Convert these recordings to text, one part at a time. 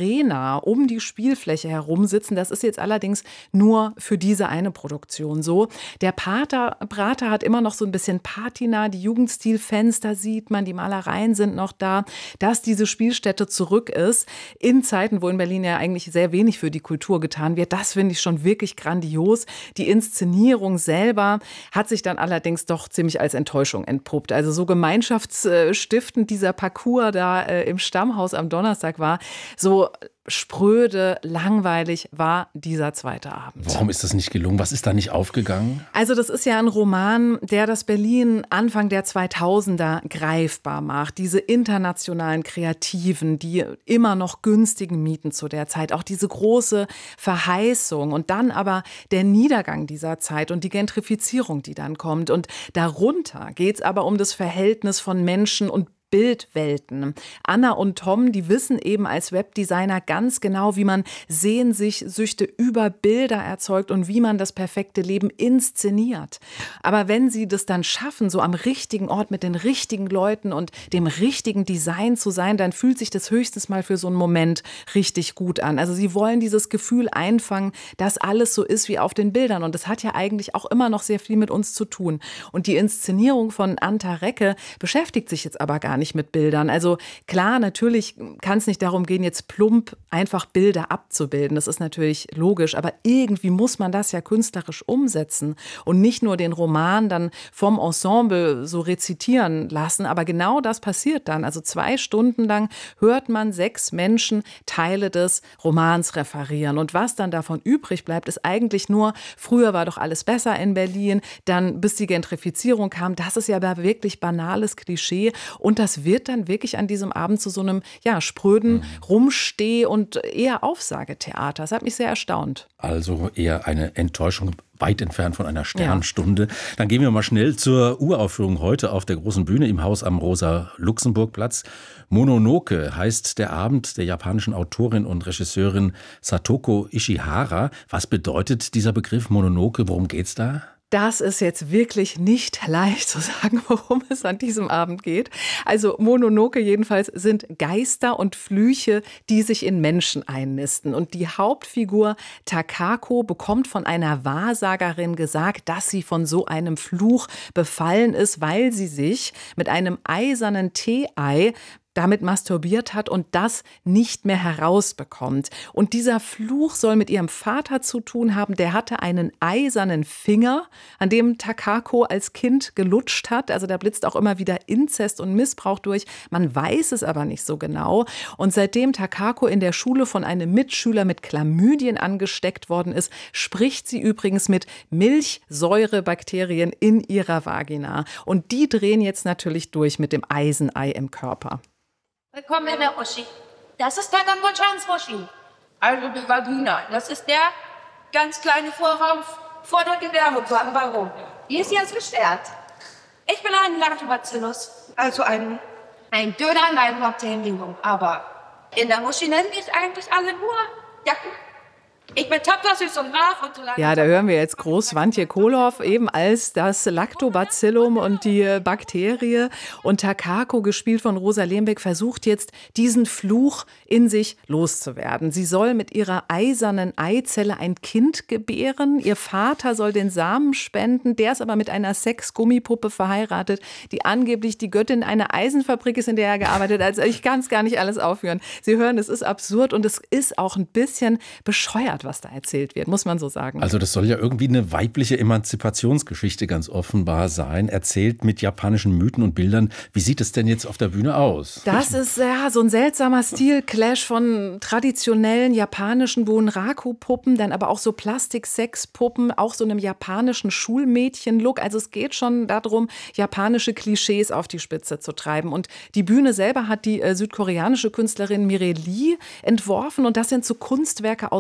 Arena um die Spielfläche herum sitzen. Das ist jetzt allerdings nur für diese eine Produktion so. Der Prater hat immer noch so ein bisschen Patina, die Jugendstilfenster sieht man, die Malereien sind noch da, dass diese Spielstätte zurück ist. In Zeiten, wo in Berlin ja eigentlich sehr wenig für die Kultur getan wird, das finde ich schon wirklich grandios. Die Inszenierung selber hat sich dann allerdings doch ziemlich als Enttäuschung entpuppt. Also so gemeinschaftsstiftend dieser Parcours da im Stammhaus am Donnerstag war, so spröde, langweilig war dieser zweite Abend. Warum ist das nicht gelungen? Was ist da nicht aufgegangen? Also das ist ja ein Roman, der das Berlin Anfang der 2000er greifbar macht. Diese internationalen Kreativen, die immer noch günstigen Mieten zu der Zeit. Auch diese große Verheißung und dann aber der Niedergang dieser Zeit und die Gentrifizierung, die dann kommt. Und darunter geht es aber um das Verhältnis von Menschen und Bildwelten. Anna und Tom, die wissen eben als Webdesigner ganz genau, wie man Sehnsüchte über Bilder erzeugt und wie man das perfekte Leben inszeniert. Aber wenn sie das dann schaffen, so am richtigen Ort mit den richtigen Leuten und dem richtigen Design zu sein, dann fühlt sich das höchstens mal für so einen Moment richtig gut an. Also sie wollen dieses Gefühl einfangen, dass alles so ist wie auf den Bildern. Und das hat ja eigentlich auch immer noch sehr viel mit uns zu tun. Und die Inszenierung von Anta Recke beschäftigt sich jetzt aber gar nicht mit Bildern. Also klar, natürlich kann es nicht darum gehen, jetzt plump einfach Bilder abzubilden. Das ist natürlich logisch, aber irgendwie muss man das ja künstlerisch umsetzen und nicht nur den Roman dann vom Ensemble so rezitieren lassen. Aber genau das passiert dann. Also 2 Stunden lang hört man 6 Menschen Teile des Romans referieren. Und was dann davon übrig bleibt, ist eigentlich nur, früher war doch alles besser in Berlin, dann bis die Gentrifizierung kam. Das ist ja aber wirklich banales Klischee. Und das wird dann wirklich an diesem Abend zu so einem spröden Rumsteh- und eher Aufsagetheater. Das hat mich sehr erstaunt. Also eher eine Enttäuschung, weit entfernt von einer Sternstunde. Ja. Dann gehen wir mal schnell zur Uraufführung heute auf der großen Bühne im Haus am Rosa-Luxemburg-Platz. Mononoke heißt der Abend der japanischen Autorin und Regisseurin Satoko Ishihara. Was bedeutet dieser Begriff Mononoke? Worum geht's da? Das ist jetzt wirklich nicht leicht zu sagen, worum es an diesem Abend geht. Also Mononoke jedenfalls sind Geister und Flüche, die sich in Menschen einnisten. Und die Hauptfigur Takako bekommt von einer Wahrsagerin gesagt, dass sie von so einem Fluch befallen ist, weil sie sich mit einem eisernen Tee-Ei damit masturbiert hat und das nicht mehr herausbekommt. Und dieser Fluch soll mit ihrem Vater zu tun haben. Der hatte einen eisernen Finger, an dem Takako als Kind gelutscht hat. Also da blitzt auch immer wieder Inzest und Missbrauch durch. Man weiß es aber nicht so genau. Und seitdem Takako in der Schule von einem Mitschüler mit Chlamydien angesteckt worden ist, spricht sie übrigens mit Milchsäurebakterien in ihrer Vagina. Und die drehen jetzt natürlich durch mit dem Eisenei im Körper. Willkommen in der Uschi. Das ist der Gambochans-Uschi. Also die Vagina. Das ist der ganz kleine Vorraum vor der Gedärmeplanbarung. Die ist jetzt gesperrt. Ich bin ein Lactobacillus. Also ein dünner Leinbakterium. Aber in der Uschi nennen die es eigentlich alle nur Jacken. Ich bin tapfer, süß und brav und so lange. Ja, da hören wir jetzt groß Swantje Kohlhoff eben als das Lactobacillum und die Bakterie. Und Takako, gespielt von Rosa Lehmbeck, versucht jetzt, diesen Fluch in sich loszuwerden. Sie soll mit ihrer eisernen Eizelle ein Kind gebären. Ihr Vater soll den Samen spenden. Der ist aber mit einer Sexgummipuppe verheiratet, die angeblich die Göttin einer Eisenfabrik ist, in der er gearbeitet hat. Also ich kann es gar nicht alles aufführen. Sie hören, es ist absurd und es ist auch ein bisschen bescheuert, was da erzählt wird, muss man so sagen. Also das soll ja irgendwie eine weibliche Emanzipationsgeschichte ganz offenbar sein, erzählt mit japanischen Mythen und Bildern. Wie sieht es denn jetzt auf der Bühne aus? Das ist ja so ein seltsamer Stilclash von traditionellen japanischen Bunraku-Puppen, dann aber auch so Plastik-Sex-Puppen, auch so einem japanischen Schulmädchen-Look. Also es geht schon darum, japanische Klischees auf die Spitze zu treiben. Und die Bühne selber hat die südkoreanische Künstlerin Mirei Lee entworfen. Und das sind so Kunstwerke aus Eisen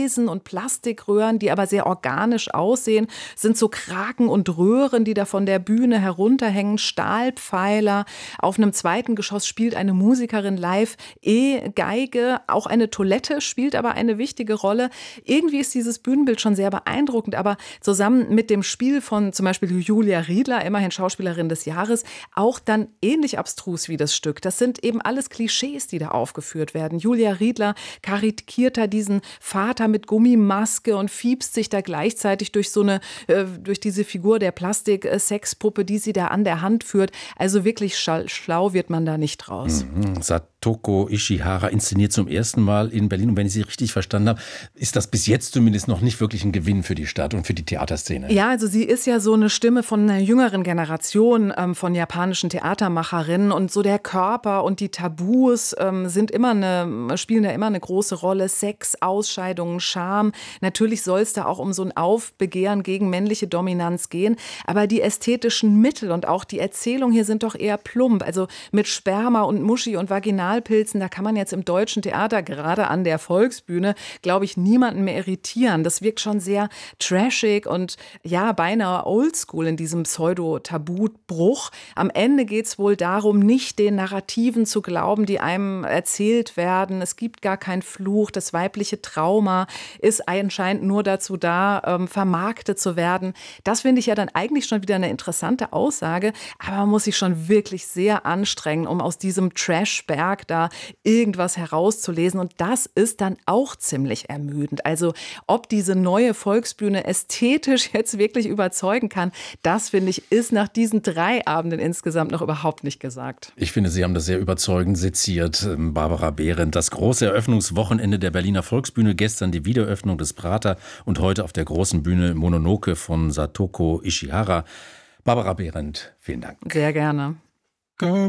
Eisen- und Plastikröhren, die aber sehr organisch aussehen, sind so Kragen und Röhren, die da von der Bühne herunterhängen, Stahlpfeiler. Auf einem zweiten Geschoss spielt eine Musikerin live E-Geige, auch eine Toilette spielt aber eine wichtige Rolle. Irgendwie ist dieses Bühnenbild schon sehr beeindruckend, aber zusammen mit dem Spiel von zum Beispiel Julia Riedler, immerhin Schauspielerin des Jahres, auch dann ähnlich abstrus wie das Stück. Das sind eben alles Klischees, die da aufgeführt werden. Julia Riedler karikiert da diesen Vater mit Gummimaske und fiebst sich da gleichzeitig durch durch diese Figur der Plastik-Sexpuppe, die sie da an der Hand führt. Also wirklich schlau wird man da nicht raus. Satoko Ishihara inszeniert zum ersten Mal in Berlin. Und wenn ich Sie richtig verstanden habe, ist das bis jetzt zumindest noch nicht wirklich ein Gewinn für die Stadt und für die Theaterszene. Ja, also sie ist ja so eine Stimme von einer jüngeren Generation von japanischen Theatermacherinnen. Und so der Körper und die Tabus spielen da immer eine große Rolle. Sex, Ausscheidungen, Scham. Natürlich soll es da auch um so ein Aufbegehren gegen männliche Dominanz gehen. Aber die ästhetischen Mittel und auch die Erzählung hier sind doch eher plump. Also mit Sperma und Muschi und Vaginalpilzen, da kann man jetzt im deutschen Theater, gerade an der Volksbühne, glaube ich, niemanden mehr irritieren. Das wirkt schon sehr trashig und ja, beinahe oldschool in diesem Pseudo-Tabubruch. Am Ende geht es wohl darum, nicht den Narrativen zu glauben, die einem erzählt werden. Es gibt gar keinen Fluch. Das weibliche Trauma ist anscheinend nur dazu da, vermarktet zu werden. Das finde ich ja dann eigentlich schon wieder eine interessante Aussage, aber man muss sich schon wirklich sehr anstrengen, um aus diesem Trashberg da irgendwas herauszulesen. Und das ist dann auch ziemlich ermüdend. Also ob diese neue Volksbühne ästhetisch jetzt wirklich überzeugen kann, das finde ich, ist nach diesen 3 Abenden insgesamt noch überhaupt nicht gesagt. Ich finde, Sie haben das sehr überzeugend seziert, Barbara Behrendt. Das große Eröffnungswochenende der Berliner Volksbühne, gestern die Wiedereröffnung des Prater und heute auf der großen Bühne Mononoke von Satoko Ishihara. Barbara Behrendt, vielen Dank. Sehr gerne.